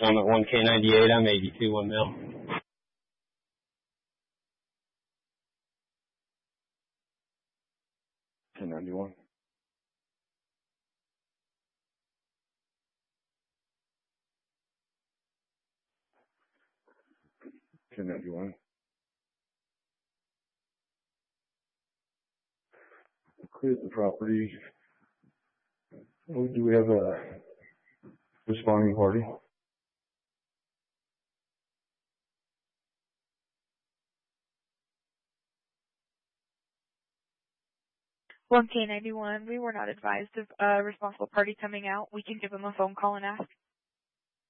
I'm at 1K98. I'm 82, 1 mil. 1091. Cleared the property. Oh, do we have a responding party? 1K91, we were not advised of a responsible party coming out. We can give them a phone call and ask.